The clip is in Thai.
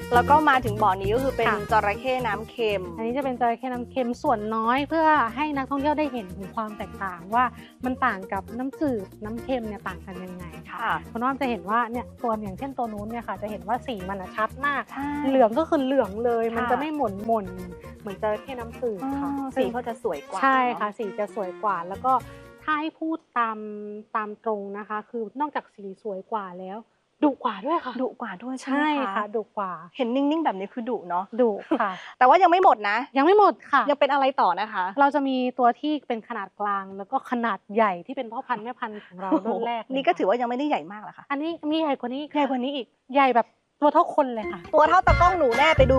แล้วก็มาถึงบ่อนี้ก็คือเป็นค่ะจระเข้น้ำเค็มอันนี้จะเป็นจระเข้น้ำเค็มส่วนน้อยเพื่อให้นักท่องเที่ยวได้เห็นถึงความแตกต่างว่ามันต่างกับน้ำจืดน้ำเค็มเนี่ยต่างกันยังไงค่ะค่ะคุณน้อมจะเห็นว่าเนี่ยตัวอย่างเช่นตัวนู้นเนี่ยค่ะจะเห็นว่าสีมันอะชัดมากใช่เหลืองก็คือเหลืองเลยค่ะมันจะไม่หม่นเหมือนจระเข้น้ำจืดค่ะสีเขาจะสวยกว่าใช่ค่ะเนอสีจะสวยกว่า แล้วก็ถ้าให้พูดตามตรงนะคะ คือนอกจากสีสวยกว่าแล้วดุกว่าด้วยค่ะดุกว่าด้วยใช่ใช่ไหมค่ะดุกว่าเห็นนิ่งๆแบบนี้คือดุเนาะดุค่ะแต่ว่ายังไม่หมดนะยังไม่หมดค่ะยังเป็นอะไรต่อนะคะเราจะมีตัวที่เป็นขนาดกลางแล้วก็ขนาดใหญ่ที่เป็นพ่อพันธุ์แม่พันธุ์ของเรารุ่นแรกเลยนี่ก็ถือค่ะว่ายังไม่ได้ใหญ่มากหรอกค่ะอันนี้มีใหญ่กว่านี้ใหญ่กว่านี้อีกใหญ่แบบตัวเท่าคนเลยค่ะตัวเท่าตะกล้องหนูแน่ไปดู